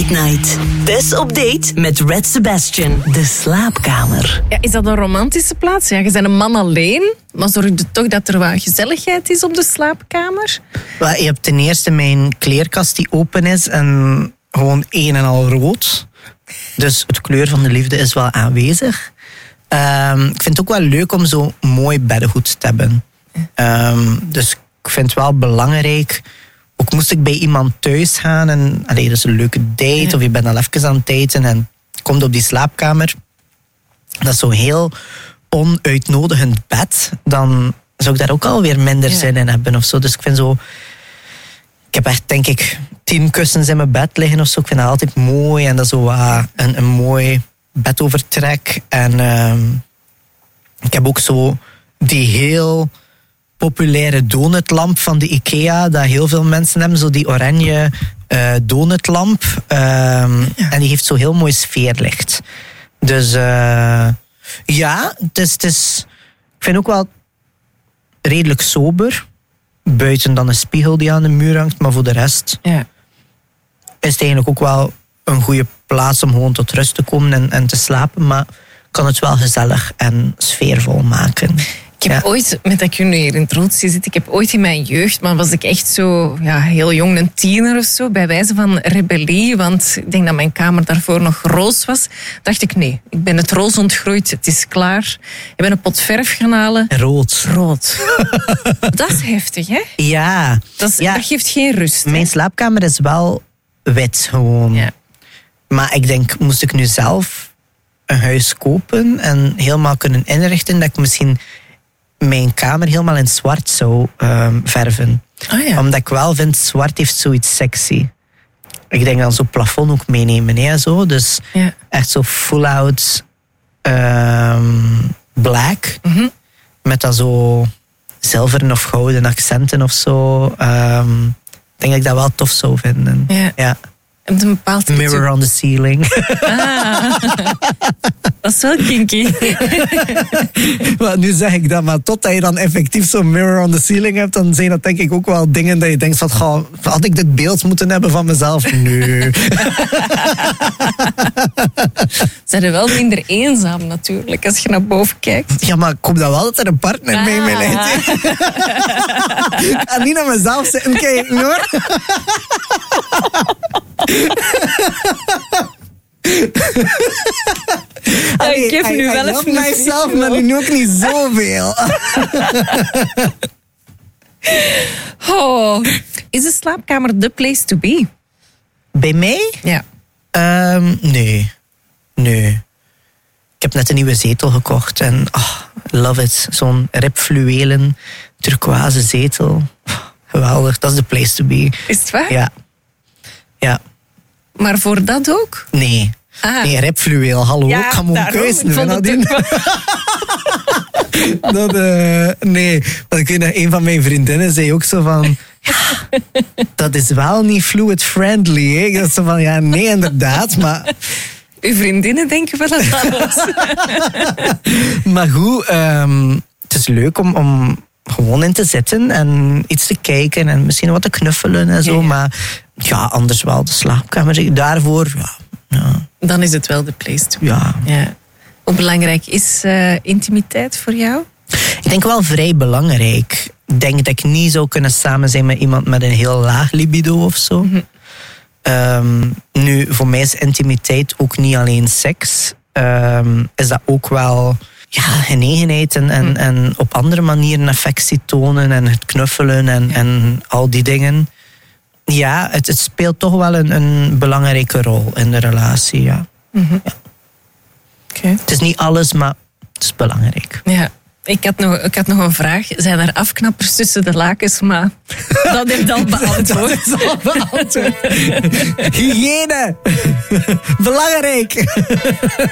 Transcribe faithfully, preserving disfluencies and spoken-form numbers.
Late Night. Tess op date met Red Sebastian. De slaapkamer. Ja, is dat een romantische plaats? Ja, je bent een man alleen, maar zorg je toch dat er wat gezelligheid is op de slaapkamer? Well, je hebt ten eerste mijn kleerkast die open is en gewoon een en al rood. Dus het kleur van de liefde is wel aanwezig. Um, ik vind het ook wel leuk om zo mooi beddengoed te hebben. Um, dus ik vind het wel belangrijk. Ook moest ik bij iemand thuis gaan en allee, dat is een leuke date, ja. Of je bent al even aan het daten en komt op die slaapkamer. Dat is zo heel onuitnodigend bed. Dan zou ik daar ook alweer minder ja. zin in hebben of zo. Dus ik vind zo. Ik heb echt, denk ik, tien kussens in mijn bed liggen of zo. Ik vind dat altijd mooi en dat is zo uh, een, een mooi bedovertrek. En uh, ik heb ook zo die heel populaire donutlamp van de IKEA, dat heel veel mensen hebben, zo die oranje uh, donutlamp. Uh, ja. En die heeft zo heel mooi sfeerlicht. Dus uh, ja, het is, het is, ik vind ook wel redelijk sober. Buiten dan een spiegel die aan de muur hangt, maar voor de rest ja. is het eigenlijk ook wel een goede plaats om gewoon tot rust te komen en, en te slapen, maar kan het wel gezellig en sfeervol maken. Ik heb ja. ooit, met dat ik nu hier in het rood zie zitten, ik heb ooit in mijn jeugd, maar was ik echt zo ja, heel jong, een tiener of zo, bij wijze van rebellie, want ik denk dat mijn kamer daarvoor nog roos was, dacht ik nee, ik ben het roos ontgroeid, het is klaar. Ik ben een pot verf gaan halen. Rood. Rood. Dat is heftig, hè? Ja. Dat, is, ja. dat geeft geen rust. Mijn hè? slaapkamer is wel wit gewoon. Ja. Maar ik denk, moest ik nu zelf een huis kopen en helemaal kunnen inrichten, dat ik misschien mijn kamer helemaal in zwart zou um, verven. Oh ja. Omdat ik wel vind, zwart heeft zoiets sexy. Ik denk dan zo'n plafond ook meenemen. Hè, zo. Dus ja. echt zo full-out um, black. Mm-hmm. Met dan zo zilveren of gouden accenten of zo. Um, ik denk dat ik dat wel tof zou vinden. Ja. Ja. Een bepaald Mirror on the ceiling. Ah, dat is wel kinky. Maar nu zeg ik dat, maar totdat je dan effectief zo'n mirror on the ceiling hebt, dan zijn dat denk ik ook wel dingen dat je denkt van, goh, had ik dit beeld moeten hebben van mezelf? Nee. Zijn er wel minder eenzaam natuurlijk, als je naar boven kijkt. Ja, maar ik hoop dan wel dat er een partner ah. mee mee lijkt. Ik ga niet naar mezelf zitten kijken, hoor. Allee, ik heb nu wel even een mijzelf, maar nu ook niet zoveel. Oh, is de slaapkamer the place to be? Bij mij? Ja. Um, nee. Nee. Ik heb net een nieuwe zetel gekocht en oh, love it. Zo'n ribfluwelen turquoise zetel. Oh, geweldig, dat is the place to be. Is het waar? Ja. Ja. Maar voor dat ook? Nee. Ah. Nee, ribfluweel, hallo, ja, kan mijn keus nu. dat, uh, nee, want ik weet dat een van mijn vriendinnen zei ook zo van, ja, dat is wel niet fluid friendly. Hè? Dat is zo van, ja, nee, inderdaad, maar uw vriendinnen denken wel aan alles. Maar goed, um, het is leuk om, om gewoon in te zitten en iets te kijken en misschien wat te knuffelen en zo. Ja, ja. Maar ja, anders wel de slaapkamer. Daarvoor, ja, ja. Dan is het wel de place to be. Ja. Ja. Hoe belangrijk is uh, intimiteit voor jou? Ik denk wel vrij belangrijk. Ik denk dat ik niet zou kunnen samen zijn met iemand met een heel laag libido of zo. Mm-hmm. Um, nu, voor mij is intimiteit ook niet alleen seks. Um, is dat ook wel ja, genegenheid en, en, mm. en op andere manieren affectie tonen en het knuffelen en, ja. en al die dingen. Ja, het, het speelt toch wel een, een belangrijke rol in de relatie, ja. Mm-hmm. Ja. Okay. Het is niet alles, maar het is belangrijk. Ja. Ik had, nog, ik had nog een vraag. Zijn er afknappers tussen de lakens? Maar dat heeft al beantwoord. Dat is al beantwoord. Hygiëne! Belangrijk!